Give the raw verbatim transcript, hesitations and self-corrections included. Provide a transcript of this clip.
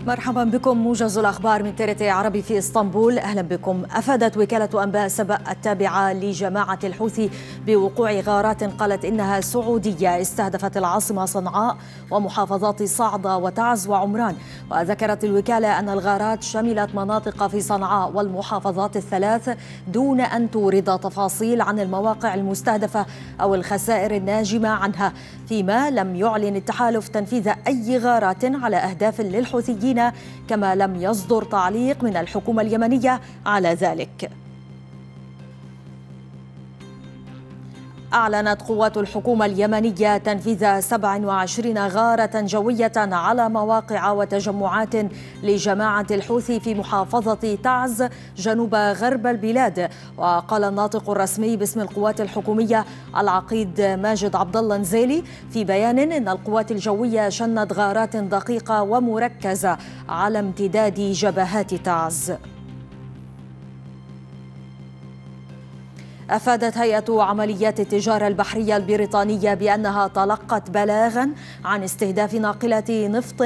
مرحبا بكم. موجز الأخبار من تي ار تي عربي في اسطنبول. أهلا بكم. أفادت وكالة أنباء سبأ التابعة لجماعة الحوثي بوقوع غارات قالت إنها سعودية استهدفت العاصمة صنعاء ومحافظات صعدة وتعز وعمران. وذكرت الوكالة أن الغارات شملت مناطق في صنعاء والمحافظات الثلاث دون أن تورد تفاصيل عن المواقع المستهدفة أو الخسائر الناجمة عنها، فيما لم يعلن التحالف تنفيذ أي غارات على أهداف للحوثيين، كما لم يصدر تعليق من الحكومة اليمنية على ذلك. أعلنت قوات الحكومة اليمنية تنفيذ سبع وعشرين غارة جوية على مواقع وتجمعات لجماعة الحوثي في محافظة تعز جنوب غرب البلاد. وقال الناطق الرسمي باسم القوات الحكومية العقيد ماجد عبد الله نزيلي في بيان إن القوات الجوية شنت غارات دقيقة ومركزة على امتداد جبهات تعز. أفادت هيئة عمليات التجارة البحرية البريطانية بأنها تلقت بلاغا عن استهداف ناقلة نفط